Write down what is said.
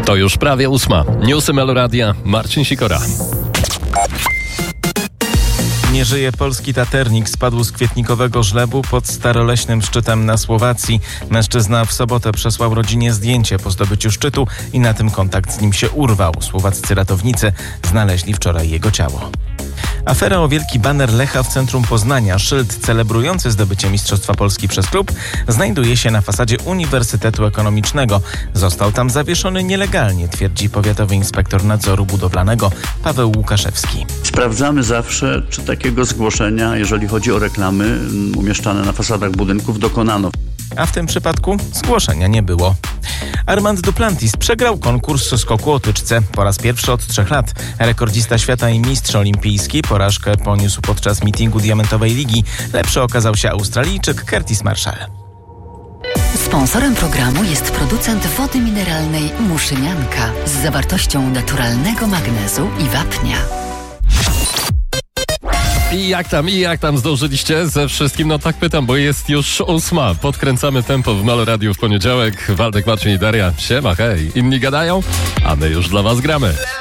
To już prawie 8. Newsy Meloradia, Marcin Sikora. Nie żyje polski taternik. Spadł z kwietnikowego żlebu pod staroleśnym szczytem na Słowacji. Mężczyzna w sobotę przesłał rodzinie zdjęcie po zdobyciu szczytu i na tym kontakt z nim się urwał. Słowaccy ratownicy znaleźli wczoraj jego ciało. Afera o wielki baner Lecha w centrum Poznania, szyld celebrujący zdobycie Mistrzostwa Polski przez klub, znajduje się na fasadzie Uniwersytetu Ekonomicznego. Został tam zawieszony nielegalnie, twierdzi powiatowy inspektor nadzoru budowlanego Paweł Łukaszewski. Sprawdzamy zawsze, czy takiego zgłoszenia, jeżeli chodzi o reklamy umieszczane na fasadach budynków, dokonano. A w tym przypadku zgłoszenia nie było. Armand Duplantis przegrał konkurs skoku o tyczce po raz pierwszy od 3 lat. Rekordzista świata i mistrz olimpijski porażkę poniósł podczas meetingu Diamentowej Ligi. Lepszy okazał się Australijczyk Curtis Marshall. Sponsorem programu jest producent wody mineralnej Muszynianka z zawartością naturalnego magnezu i wapnia. I jak tam zdążyliście ze wszystkim? No tak pytam, bo jest już 8. Podkręcamy tempo w Meloradiu w poniedziałek. Waldek, Marcin i Daria. Siema, hej. Inni gadają, a my już dla was gramy.